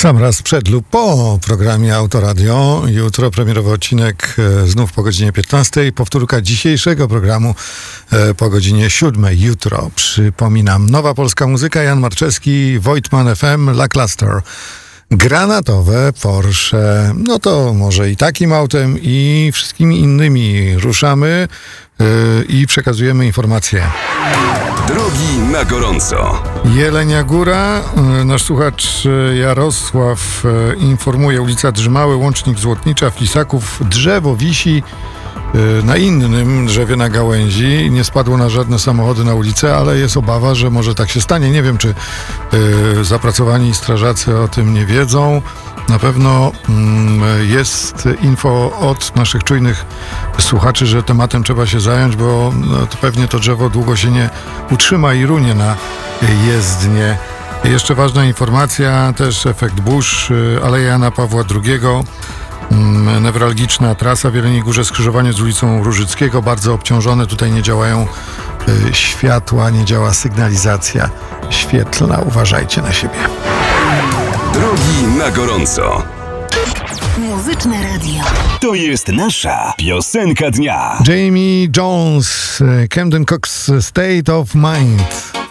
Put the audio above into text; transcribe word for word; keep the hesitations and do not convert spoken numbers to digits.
Sam raz przed lub po programie Autoradio. Jutro premierowy odcinek e, znów po godzinie piętnastej. Powtórka dzisiejszego programu e, po godzinie siódmej. Jutro, przypominam, nowa polska muzyka, Jan Marczewski, Wojtman F M, La Cluster. Granatowe Porsche. No to może i takim autem, i wszystkimi innymi ruszamy yy, i przekazujemy informacje. Drogi na gorąco. Jelenia Góra. Yy, nasz słuchacz yy, Jarosław yy, informuje. Ulica Drzymały, łącznik Złotnicza, Flisaków. Drzewo wisi yy, na innym drzewie na gałęzi. Nie spadło na żadne samochody na ulicę, ale jest obawa, że może tak się stanie. Nie wiem, czy yy, zapracowani strażacy o tym nie wiedzą. Na pewno mm, jest info od naszych czujnych słuchaczy, że tematem trzeba się zająć, bo no, to pewnie to drzewo długo się nie utrzyma i runie na jezdnię. Jeszcze ważna informacja, też efekt burz, Aleja Jana Pawła drugiego, mm, newralgiczna trasa w Jeleniej Górze, skrzyżowanie z ulicą Różyckiego, bardzo obciążone, tutaj nie działają y, światła, nie działa sygnalizacja świetlna, uważajcie na siebie. Drogi na gorąco. Muzyczne radio. To jest nasza piosenka dnia. Jamie Jones, Camden Cox, State of Mind.